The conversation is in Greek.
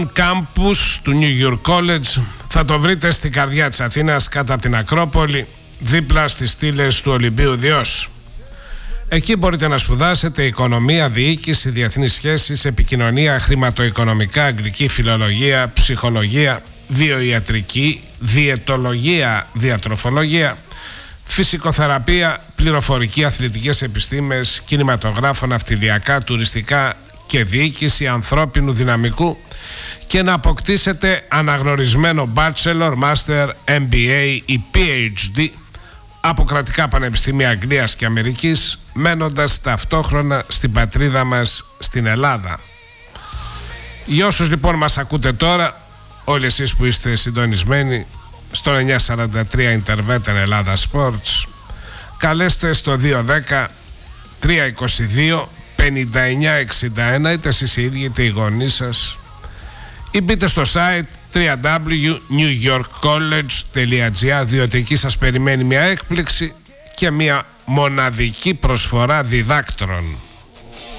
Campus του New York College. Θα το βρείτε στην καρδιά της Αθήνας, κάτω από την Ακρόπολη, δίπλα στις στήλες του Ολυμπίου Διός. Εκεί μπορείτε να σπουδάσετε οικονομία, διοίκηση, διεθνείς σχέσεις, επικοινωνία, χρηματοοικονομικά, αγγλική φιλολογία, ψυχολογία, βιοιατρική, διαιτολογία, διατροφολογία, φυσικοθεραπεία, πληροφορική, αθλητικές επιστήμες, κινηματογράφο, ναυτιλιακά, τουριστικά και διοίκηση ανθρώπινου δυναμικού, και να αποκτήσετε αναγνωρισμένο Bachelor, Master, MBA ή PhD από κρατικά πανεπιστήμια Αγγλίας και Αμερικής, μένοντας ταυτόχρονα στην πατρίδα μας, στην Ελλάδα. Για όσους λοιπόν μας ακούτε τώρα, όλοι εσείς που είστε συντονισμένοι στο 943 Interveten Ελλάδα Sports, καλέστε στο 210 322 5961, είτε εσείς οι ίδιοι είτε οι γονείς σας, ή μπείτε στο site www.newyorkcollege.gr, διότι εκεί σας περιμένει μια έκπληξη και μια μοναδική προσφορά διδάκτρων.